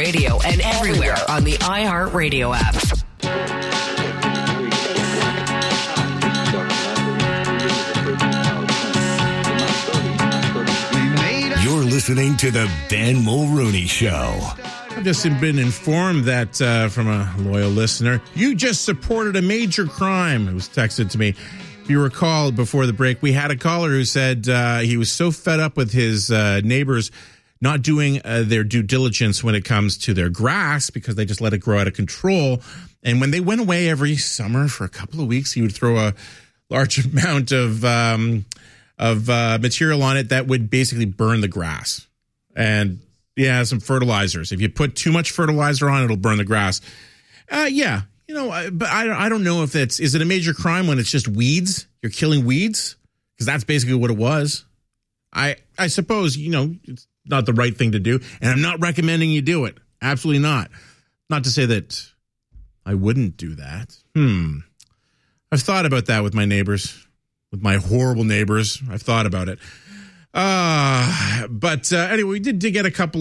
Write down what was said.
Radio and everywhere on the iHeartRadio app. You're listening to the Ben Mulrooney Show. I've just been informed that from a loyal listener, you just supported a major crime. It was texted to me. If you recall, before the break, we had a caller who said he was so fed up with his neighbors not doing their due diligence when it comes to their grass because they just let it grow out of control. And when they went away every summer for a couple of weeks, he would throw a large amount of material on it that would basically burn the grass. And yeah, some fertilizers. If you put too much fertilizer on, it'll burn the grass. Yeah, you know, but I don't know if is it a major crime when it's just weeds? You're killing weeds? Because that's basically what it was. I suppose, you know, it's not the right thing to do. And I'm not recommending you do it. Absolutely not. Not to say that I wouldn't do that. I've thought about that with my neighbors, with my horrible neighbors. I've thought about it. But anyway, we did get a couple